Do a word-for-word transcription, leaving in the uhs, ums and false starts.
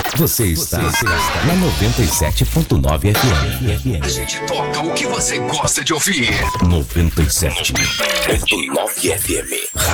Você está, você está na noventa e sete ponto nove F M. A gente toca o que você gosta de ouvir. noventa e sete ponto nove F M.